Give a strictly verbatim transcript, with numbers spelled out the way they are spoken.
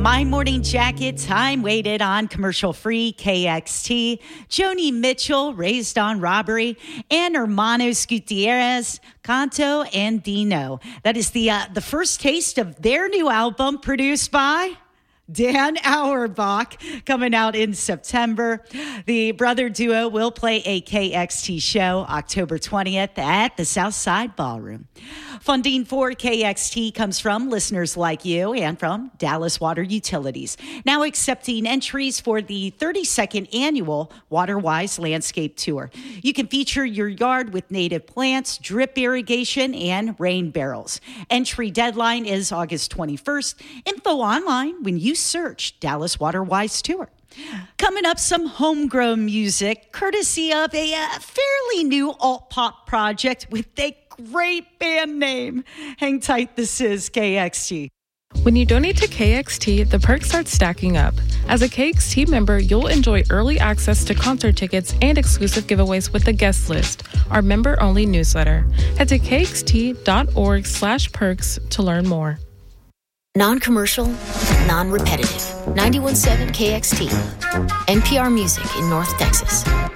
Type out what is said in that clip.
My Morning Jacket, time waited on commercial-free K X T. Joni Mitchell, Raised on Robbery, and Hermanos Gutierrez, Canto and Dino. That is the uh, the first taste of their new album produced by Dan Auerbach, coming out in September. The brother duo will play a K X T show October twentieth at the Southside Ballroom. Funding for K X T comes from listeners like you and from Dallas Water Utilities, now accepting entries for the thirty-second annual WaterWise Landscape Tour. You can feature your yard with native plants, drip irrigation, and rain barrels. Entry deadline is August twenty-first. Info online when you search Dallas WaterWise Tour. Coming up, some homegrown music, courtesy of a uh, fairly new alt-pop project with a great band name. Hang tight, this is K X T. When you donate to K X T, the perks start stacking up. As a K X T member, you'll enjoy early access to concert tickets and exclusive giveaways with the guest list, our member-only newsletter. Head to kxt.org slash perks to learn more. Non-commercial, non-repetitive. ninety-one point seven K X T. N P R Music in North Texas.